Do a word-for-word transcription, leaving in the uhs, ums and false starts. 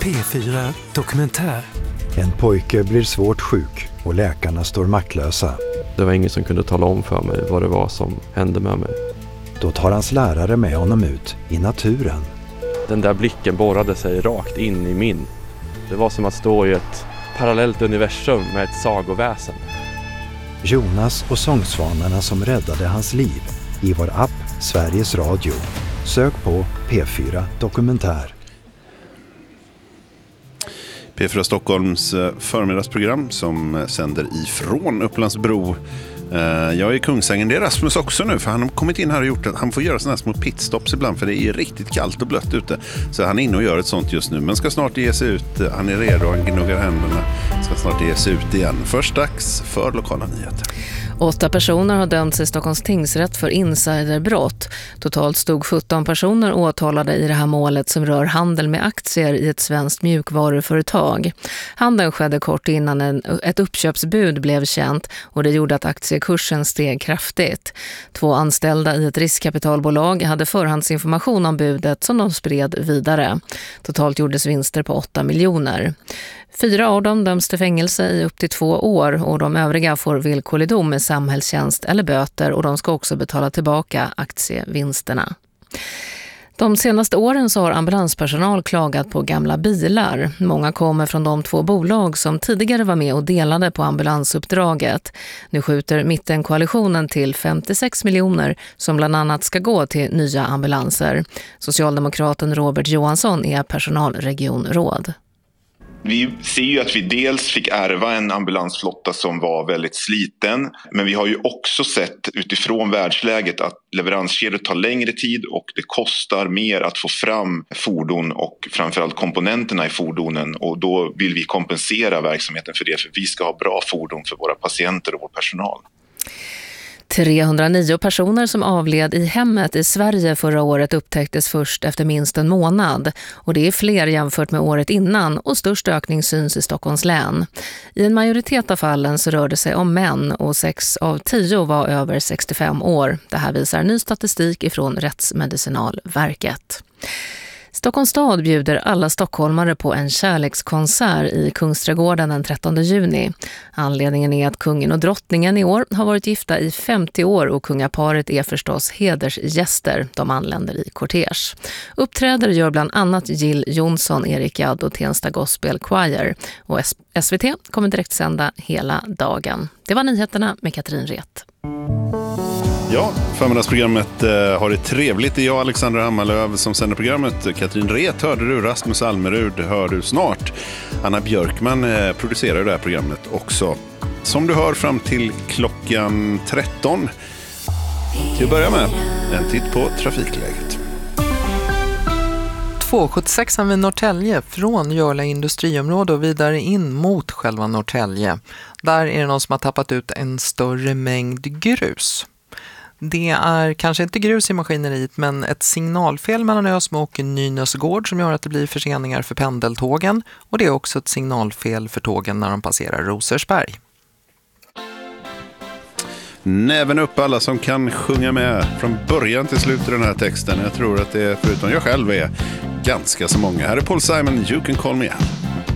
P fyra Dokumentär. En pojke blir svårt sjuk och läkarna står maktlösa. Det var ingen som kunde tala om för mig vad det var som hände med mig. Då tar hans lärare med honom ut i naturen. Den där blicken borrade sig rakt in i min. Det var som att stå i ett parallellt universum med ett sagoväsen. Jonas och sångsvanarna som räddade hans liv i vår app Sveriges Radio. Sök på P fyra Dokumentär. P fyra Stockholms förmiddagsprogram som sänder ifrån Upplandsbro. Jag är i Kungsängen, det är Rasmus också nu, för han har kommit in här och gjort att han får göra sådana här små pitstops ibland, för det är riktigt kallt och blött ute. Så han är inne och gör ett sånt just nu, men ska snart ge sig ut. Han är redo, han gnuggar händerna, ska snart ge sig ut igen. Först dags för lokala nyheter. Åtta personer har dömts i Stockholms tingsrätt för insiderbrott. Totalt stod sjutton personer åtalade i det här målet som rör handel med aktier i ett svenskt mjukvaruföretag. Handeln skedde kort innan en, ett uppköpsbud blev känt och det gjorde att aktiekursen steg kraftigt. Två anställda i ett riskkapitalbolag hade förhandsinformation om budet som de spred vidare. Totalt gjordes vinster på åtta miljoner. Fyra av dem döms till fängelse i upp till två år och de övriga får villkorlig dom med samhällstjänst eller böter och de ska också betala tillbaka aktievinsterna. De senaste åren så har ambulanspersonal klagat på gamla bilar. Många kommer från de två bolag som tidigare var med och delade på ambulansuppdraget. Nu skjuter mittenkoalitionen till femtiosex miljoner som bland annat ska gå till nya ambulanser. Socialdemokraten Robert Johansson är personalregionråd. Vi ser ju att vi dels fick ärva en ambulansflotta som var väldigt sliten, men vi har ju också sett utifrån världsläget att leveranskedjor tar längre tid och det kostar mer att få fram fordon och framförallt komponenterna i fordonen, och då vill vi kompensera verksamheten för det, för vi ska ha bra fordon för våra patienter och vår personal. trehundranio personer som avled i hemmet i Sverige förra året upptäcktes först efter minst en månad. Och det är fler jämfört med året innan och störst ökning syns i Stockholms län. I en majoritet av fallen så rör det sig om män och sex av tio var över sextiofem år. Det här visar ny statistik ifrån Rättsmedicinalverket. Stockholms stad bjuder alla stockholmare på en kärlekskonsert i Kungsträdgården den trettonde juni. Anledningen är att kungen och drottningen i år har varit gifta i femtio år och kungaparet är förstås hedersgäster. De anländer i kortege. Uppträder gör bland annat Jill Johnson, Erik Gadd och Tensta Gospel Choir. Och S V T kommer direkt sända hela dagen. Det var nyheterna med Katrin Ret. Ja, förmiddagsprogrammet eh, har det trevligt. Det är jag, Alexander Hammarlöv, som sänder programmet. Katrin Ret hörde du, Rasmus Almerud hör du snart. Anna Björkman eh, producerar det här programmet också. Som du hör fram till klockan tretton. Till att börja med en titt på trafikläget. tvåhundrasjuttiosex vid Norrtälje från Jörla industriområde och vidare in mot själva Norrtälje. Där är det någon som har tappat ut en större mängd grus. Det är kanske inte grus i maskineriet, men ett signalfel mellan Ösmo och Nynäsgård som gör att det blir förseningar för pendeltågen. Och det är också ett signalfel för tågen när de passerar Rosersberg. Näven upp alla som kan sjunga med från början till slut i den här texten. Jag tror att det, förutom jag själv, är ganska så många. Här är Paul Simon, You Can Call Me Out.